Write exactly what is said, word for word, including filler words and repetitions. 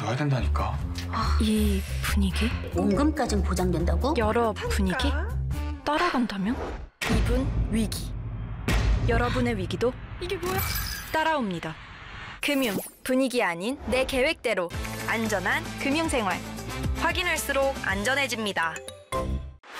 넣어야 된다니까. 이 분위기? 원금까진 보장된다고? 여러 분위기? 따라간다면? 이분 위기. 여러분의 위기도 이게 뭐야? 따라옵니다. 금융, 분위기 아닌 내 계획대로 안전한 금융생활. 확인할수록 안전해집니다.